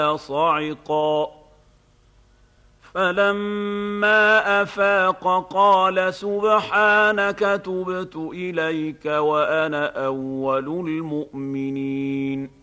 صعقا فلما أفاق قال سبحانك تبت إليك وأنا أول المؤمنين